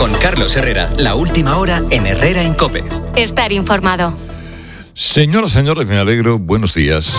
Con Carlos Herrera, la última hora en Herrera en COPE. Estar informado. Señoras, señores, me alegro. Buenos días.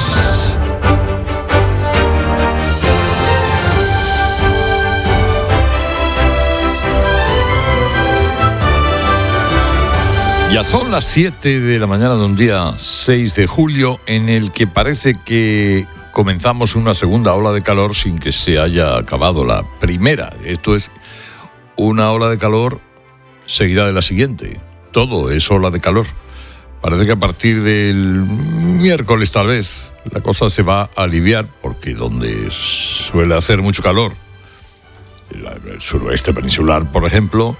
Ya son las 7 de la mañana de un día 6 de julio en el que parece que comenzamos una segunda ola de calor sin que se haya acabado la primera. Esto es una ola de calor seguida de la siguiente. Todo es ola de calor. Parece que a partir del miércoles tal vez la cosa se va a aliviar porque donde suele hacer mucho calor, el suroeste peninsular por ejemplo,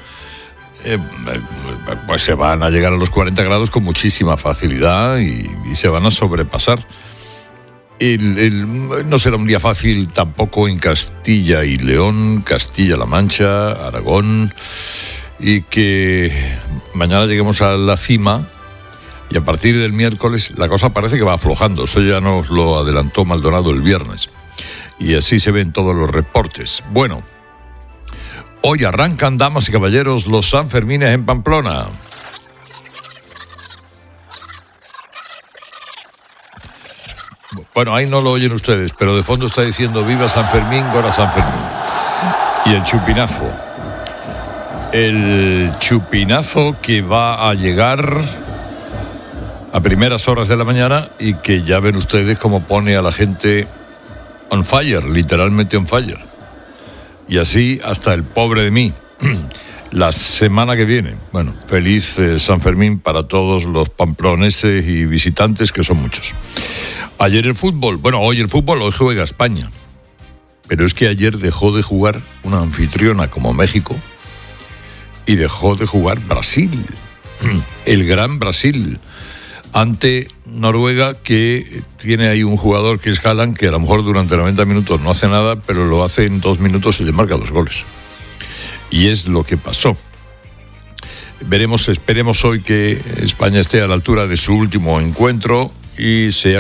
pues se van a llegar a los 40 grados con muchísima facilidad y se van a sobrepasar. No será un día fácil tampoco en Castilla y León, Castilla-La Mancha, Aragón, y que mañana lleguemos a la cima y a partir del miércoles la cosa parece que va aflojando. Eso ya nos lo adelantó Maldonado el viernes y así se ven todos los reportes. Bueno, hoy arrancan, damas y caballeros, los Sanfermines en Pamplona. Bueno, ahí no lo oyen ustedes, pero de fondo está diciendo viva San Fermín, gora San Fermín. Y el chupinazo. El chupinazo que va a llegar a primeras horas de la mañana y que ya ven ustedes cómo pone a la gente on fire, literalmente on fire. Y así hasta el pobre de mí. La semana que viene. Bueno, feliz San Fermín para todos los pamploneses y visitantes, que son muchos. Ayer el fútbol, hoy juega España. Pero es que ayer dejó de jugar una anfitriona como México y dejó de jugar Brasil. El gran Brasil. Ante Noruega, que tiene ahí un jugador que es Haaland, que a lo mejor durante 90 minutos no hace nada, pero lo hace en 2 minutos y le marca 2 goles. Y es lo que pasó. Esperemos hoy que España esté a la altura de su último encuentro y sea